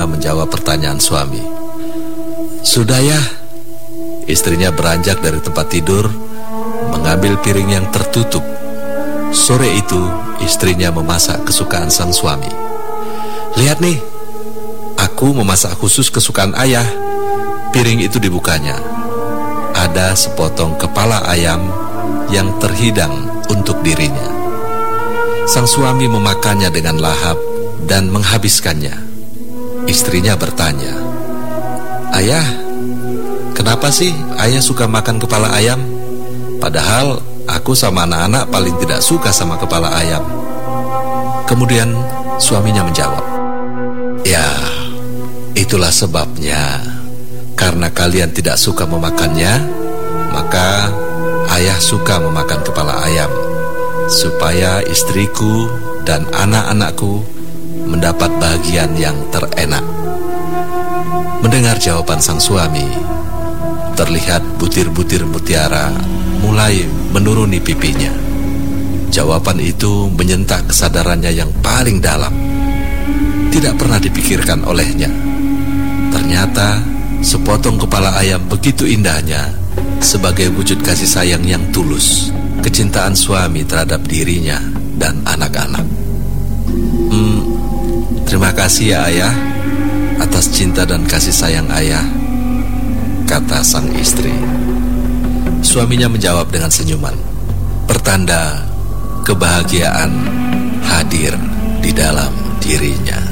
menjawab pertanyaan suami. Sudah ya. Istrinya beranjak dari tempat tidur, mengambil piring yang tertutup. Sore itu, istrinya memasak kesukaan sang suami. Lihat nih, aku memasak khusus kesukaan ayah. Piring itu dibukanya. Ada sepotong kepala ayam yang terhidang untuk dirinya. Sang suami memakannya dengan lahap dan menghabiskannya. Istrinya bertanya, "Ayah, kenapa sih ayah suka makan kepala ayam? Padahal aku sama anak-anak paling tidak suka sama kepala ayam." Kemudian suaminya menjawab, "Ya, itulah sebabnya. Karena kalian tidak suka memakannya, maka ayah suka memakan kepala ayam, supaya istriku dan anak-anakku mendapat bagian yang terenak." Mendengar jawaban sang suami, terlihat butir-butir mutiara mulai menuruni pipinya. Jawaban itu menyentak kesadarannya yang paling dalam. Tidak pernah dipikirkan olehnya. Ternyata sepotong kepala ayam begitu indahnya sebagai wujud kasih sayang yang tulus, kecintaan suami terhadap dirinya dan anak-anak. Terima kasih ya ayah atas cinta dan kasih sayang ayah, kata sang istri. Suaminya menjawab dengan senyuman, pertanda kebahagiaan hadir di dalam dirinya.